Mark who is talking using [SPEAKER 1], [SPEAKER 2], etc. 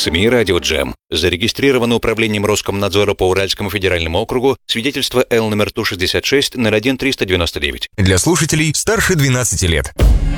[SPEAKER 1] СМИ «Радио Джем». Зарегистрировано управлением Роскомнадзора по Уральскому федеральному округу. Свидетельство Л номер Ту-66 01-399.
[SPEAKER 2] Для слушателей старше 12 лет.